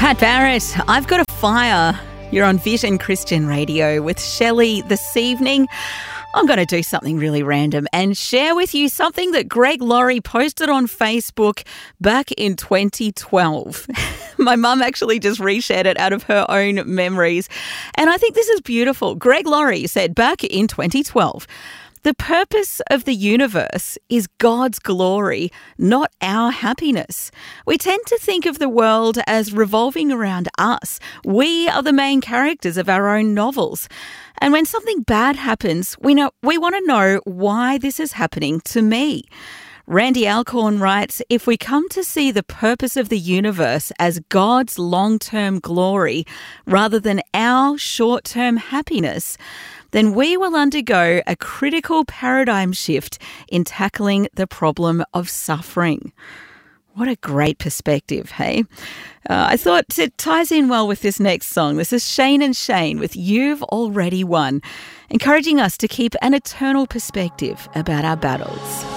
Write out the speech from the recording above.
Pat Barrett, I've got a fire. You're on Vision Christian Radio with Shelley this evening. I'm going to do something really random and share with you something that Greg Laurie posted on Facebook back in 2012. My mum actually just reshared it out of her own memories. And I think this is beautiful. Greg Laurie said back in 2012, "The purpose of the universe is God's glory, not our happiness. We tend to think of the world as revolving around us. We are the main characters of our own novels. And when something bad happens, we want to know why this is happening to me." Randy Alcorn writes, "If we come to see the purpose of the universe as God's long-term glory rather than our short-term happiness, then we will undergo a critical paradigm shift in tackling the problem of suffering." What a great perspective, hey? I thought it ties in well with this next song. This is Shane and Shane with "You've Already Won," encouraging us to keep an eternal perspective about our battles.